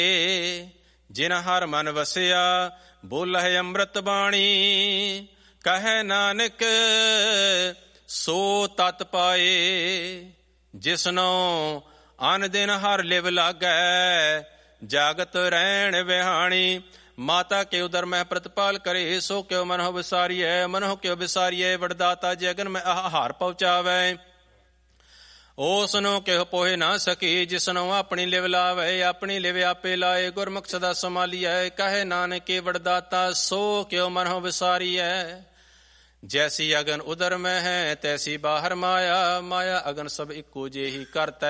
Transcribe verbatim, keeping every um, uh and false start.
ਜਿਨ ਹਰ ਮਨ ਵਸਿਆ ਬੋਲਹਿ ਅੰਮ੍ਰਿਤ ਬਾਣੀ। ਕਹੈ ਨਾਨਕ ਸੋ ਤਤ ਪਾਏ। ਜਿਸਨੋ ਅਨ ਦਿਨ ਹਰ ਲਿਵ ਲਾਗੈ ਜਾਗਤ ਰਹਿਣ ਵਿਹਾਣੀ। ਮਾਤਾ ਕੇ ਉਦਰ ਮਹਿ ਪ੍ਰਤਪਾਲ ਕਰੇ ਸੋ ਕਿਉ ਮਨਹੁ ਵਿਸਾਰੀਐ। ਮਨਹੁ ਕਿਉ ਵਿਸਾਰੀਐ ਵਡਦਾਤਾ ਜਗਨ ਮੈਂ ਆਹਾਰ ਪਹੁੰਚਾਵੈ। ਉਸ ਨੂੰ ਕਿਹ ਪੋਹਿ ਨਾ ਸਕੀ ਜਿਸਨੂੰ ਆਪਣੀ ਲਿਵ ਲਾਵੇ। ਆਪਣੀ ਲਿਵ ਆਪੇ ਲਾਏ ਗੁਰਮੁਖ ਸਦਾ ਸੰਭਾਲੀਐ। ਕਹੇ ਨਾਨਕੇ ਵਡਦਾਤਾ ਸੋ ਕਿਉ ਮਨਹੁ ਵਿਸਾਰੀਐ। ਜੈਸੀ ਅਗਨ ਉਦਰ ਮੈਂ ਹੈ ਤੈਸੀ ਬਾਹਰ ਮਾਇਆ। ਮਾਇਆ ਅਗਨ ਸਭ ਇੱਕੋ ਜਿਹੀ ਕਰਤੈ